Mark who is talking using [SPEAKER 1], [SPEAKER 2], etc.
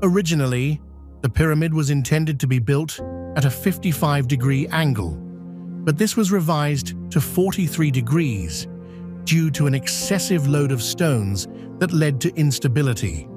[SPEAKER 1] Originally, the pyramid was intended to be built at a 55-degree angle, but this was revised to 43 degrees due to an excessive load of stones that led to instability.